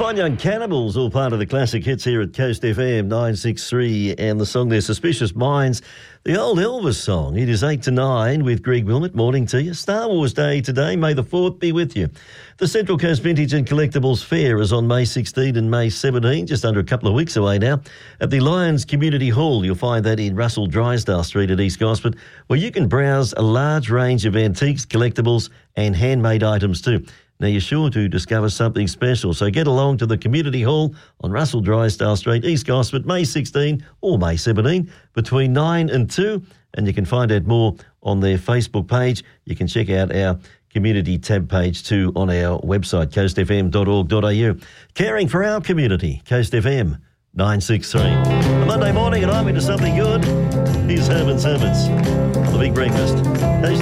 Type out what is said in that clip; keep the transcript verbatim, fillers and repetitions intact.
Fine Young Cannibals, all part of the classic hits here at Coast F M nine sixty-three, and the song there, Suspicious Minds, the old Elvis song. It is eight to nine with Greg Wilmot. Morning to you. Star Wars Day today. May the fourth be with you. The Central Coast Vintage and Collectibles Fair is on May sixteenth and May seventeenth, just under a couple of weeks away now, at the Lions Community Hall. You'll find that in Russell Drysdale Street at East Gosford, where you can browse a large range of antiques, collectibles and handmade items too. Now, you're sure to discover something special, so get along to the Community Hall on Russell Drysdale Street, East Gosford, May sixteenth or May seventeenth, between nine and two, and you can find out more on their Facebook page. You can check out our community tab page too on our website, coast f m dot org dot a u. Caring for our community, Coast F M nine sixty-three. A Monday morning and I'm into something good. Here's Herman Sermons on The Big Breakfast.